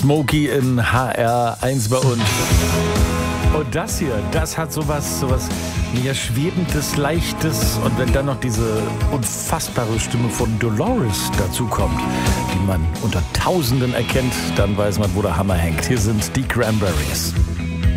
Smokey in HR1 bei uns. Und das hier, das hat sowas mehr Schwebendes, Leichtes. Und wenn dann noch diese unfassbare Stimme von Dolores dazu kommt, die man unter Tausenden erkennt, dann weiß man, wo der Hammer hängt. Hier sind die Cranberries.